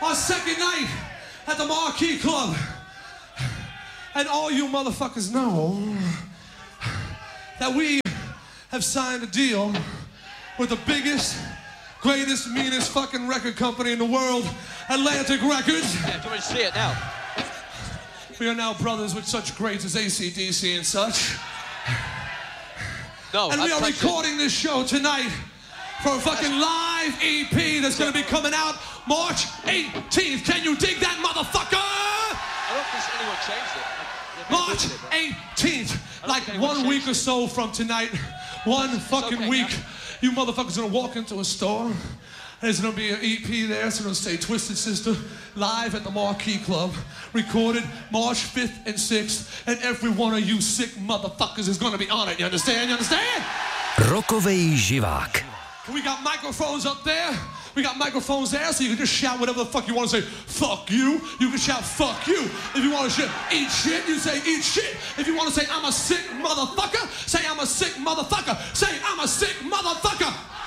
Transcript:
our second night at the Marquee Club. And all you motherfuckers know that we have signed a deal with the biggest, greatest, meanest fucking record company in the world, Atlantic Records. Yeah, do you want to see it now? We are now brothers with such greats as AC/DC and such. No, and we are recording this show tonight for a fucking live EP that's gonna be coming out March 18th. Can you dig that, motherfucker? I don't think anyone changed it. March 18th, like 1 week or so from tonight, one fucking week, you motherfuckers gonna walk into a store, and there's gonna be an EP there, it's gonna say Twisted Sister, live at the Marquee Club, recorded March 5th and 6th, and every one of you sick motherfuckers is gonna be on it, you understand? You understand? Rokovej živák. We got microphones up there. We got microphones there, so you can just shout whatever the fuck you want to say. Fuck you. You can shout fuck you. If you want to eat shit, you say eat shit. If you want to say I'm a sick motherfucker, say I'm a sick motherfucker. Say I'm a sick motherfucker.